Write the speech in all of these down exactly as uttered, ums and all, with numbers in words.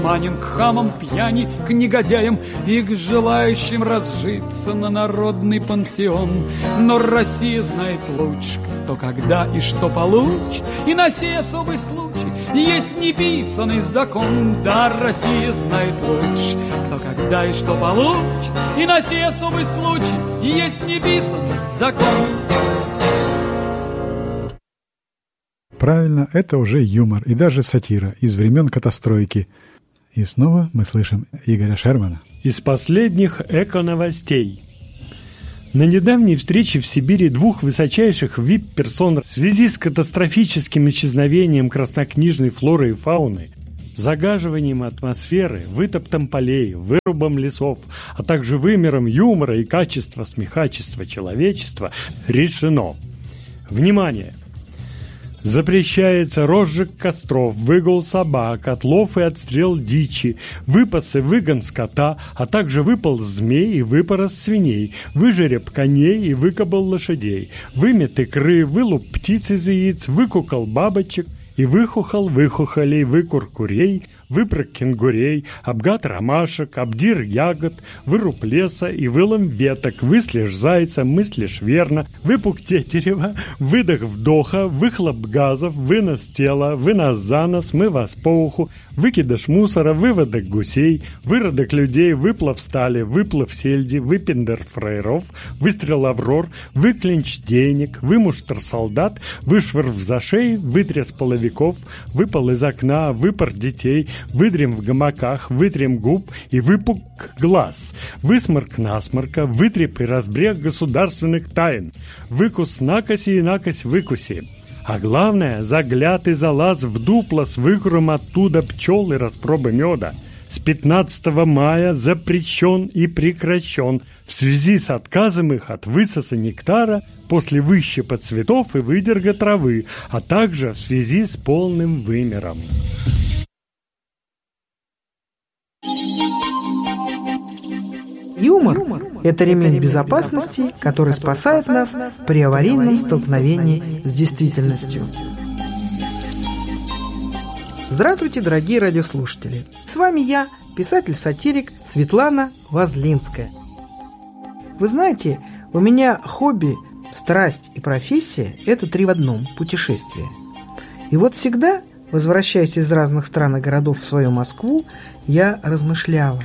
Манин к хамам пьяни, к негодяям и к желающим разжиться на народный пансион. Но Россия знает лучше, кто когда и что получит, и на сей особый случай есть неписанный закон. Да, Россия знает лучше, кто когда и что получит, и на сей особый случай есть неписанный закон. Правильно, это уже юмор и даже сатира из времен катастройки. И снова мы слышим Игоря Шермана. Из последних эко-новостей. На недавней встрече в Сибири двух высочайших ви ай пи-персон в связи с катастрофическим исчезновением краснокнижной флоры и фауны, загаживанием атмосферы, вытоптом полей, вырубом лесов, а также вымером юмора и качества смехачества человечества решено. Внимание! Запрещается розжиг костров, выгул собак, отлов и отстрел дичи, выпас и выгон скота, а также выполз змей и выпорос свиней, выжереб коней и выкобыл лошадей, вымет икры, вылуп птиц из яиц, выкукал бабочек и выхухол выхухолей, выкур курей, выпрыг кенгурей, обгад ромашек, обдир ягод, выруб леса и вылом веток, выслежь зайца, мыслишь верно, выпук тетерева, выдох вдоха, выхлоп газов, вынос тела, вынос за нос, мывас по уху, выкидыш мусора, выводок гусей, выродок людей, выплав стали, выплав сельди, выпендер фраеров, выстрел аврор, выклинч денег, вымуштр солдат, вышвырв за шеи, вытряс половиков, выпал из окна, выпар детей, выдрем в гамаках, вытрем губ и выпук глаз, высморк насморка, вытреп и разбрег государственных тайн, выкус накоси и накось выкуси. А главное, загляд и залаз в дупло с выкуром оттуда пчел и распробы меда. С пятнадцатого мая запрещен и прекращен в связи с отказом их от высоса нектара после выщипа цветов и выдерга травы, а также в связи с полным вымером. Юмор – это ремень безопасности, который спасает нас при аварийном столкновении с действительностью. Здравствуйте, дорогие радиослушатели! С вами я, писатель-сатирик Светлана Возлинская. Вы знаете, у меня хобби, страсть и профессия – это три в одном – путешествие. И вот всегда, возвращаясь из разных стран и городов в свою Москву, я размышляла.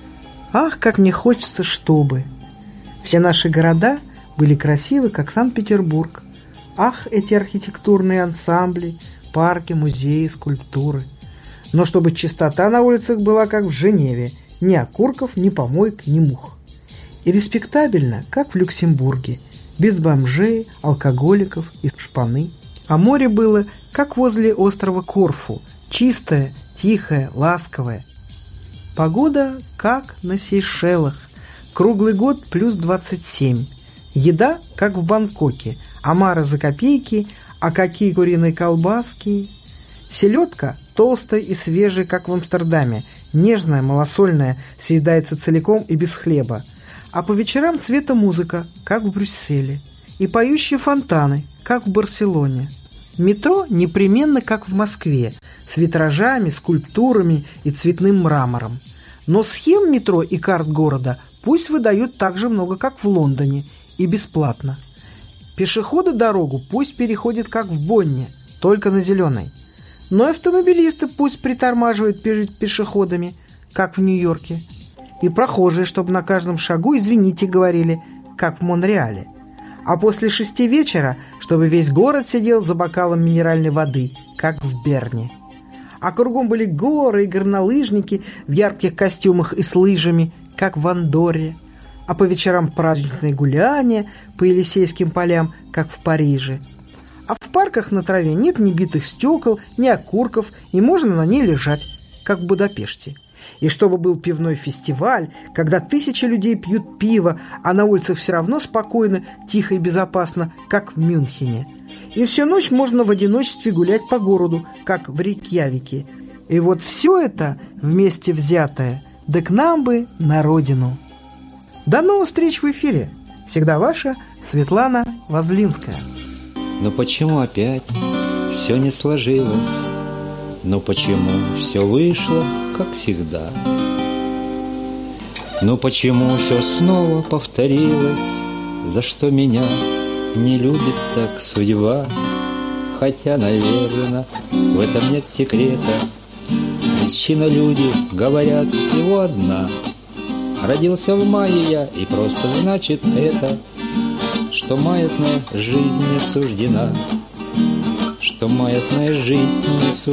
Ах, как мне хочется, чтобы все наши города были красивы, как Санкт-Петербург. Ах, эти архитектурные ансамбли, парки, музеи, скульптуры. Но чтобы чистота на улицах была, как в Женеве, ни окурков, ни помоек, ни мух. И респектабельно, как в Люксембурге, без бомжей, алкоголиков и шпаны. А море было, как возле острова Корфу, чистое, тихое, ласковое. Погода, как на Сейшелах. Круглый год плюс двадцать семь. Еда, как в Бангкоке. Омара за копейки, а какие куриные колбаски. Селедка толстая и свежая, как в Амстердаме. Нежная, малосольная, съедается целиком и без хлеба. А по вечерам цвета музыка, как в Брюсселе. И поющие фонтаны, как в Барселоне. Метро непременно, как в Москве, с витражами, скульптурами и цветным мрамором. Но схем метро и карт города пусть выдают так же много, как в Лондоне, и бесплатно. Пешеходы дорогу пусть переходят, как в Бонне, только на зеленой. Но автомобилисты пусть притормаживают перед пешеходами, как в Нью-Йорке. И прохожие, чтобы на каждом шагу «извините» говорили, как в Монреале. А после шести вечера, чтобы весь город сидел за бокалом минеральной воды, как в Берне. А кругом были горы и горнолыжники в ярких костюмах и с лыжами, как в Андорре. А по вечерам праздничные гуляния по Елисейским полям, как в Париже. А в парках на траве нет ни битых стекол, ни окурков, и можно на ней лежать, как в Будапеште. И чтобы был пивной фестиваль, когда тысячи людей пьют пиво, а на улицах все равно спокойно, тихо и безопасно, как в Мюнхене. И всю ночь можно в одиночестве гулять по городу, как в Рейкьявике. И вот все это вместе взятое, да к нам бы на родину. До новых встреч в эфире. Всегда ваша Светлана Возлинская. Но почему опять все не сложилось? Но почему все вышло как всегда. Но почему все снова повторилось? За что меня не любит так судьба? Хотя, наверное, в этом нет секрета. Причина, люди говорят, всего одна. Родился в мае я, и просто значит это, что маятная жизнь не суждена, что маятная жизнь не суждена.